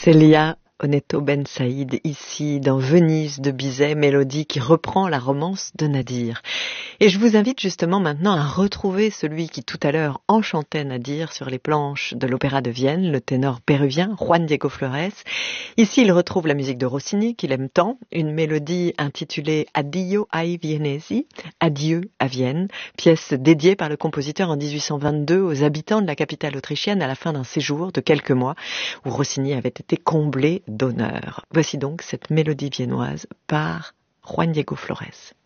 Célia Oneto Ben Saïd, ici dans Venise de Bizet, mélodie qui reprend la romance de Nadir. Et je vous invite justement maintenant à retrouver celui qui tout à l'heure enchantait Nadir sur les planches de l'Opéra de Vienne, le ténor péruvien Juan Diego Flores. Ici, il retrouve la musique de Rossini qu'il aime tant, une mélodie intitulée Addio ai Viennesi, Adieu à Vienne, pièce dédiée par le compositeur en 1822 aux habitants de la capitale autrichienne à la fin d'un séjour de quelques mois où Rossini avait été comblé d'honneur. Voici donc cette mélodie viennoise par Juan Diego Flores.